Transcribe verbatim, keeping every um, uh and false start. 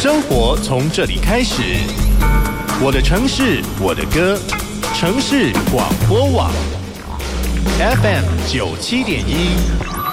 生活从这里开始。我的城市，我的歌，城市广播网 F M 九七点一。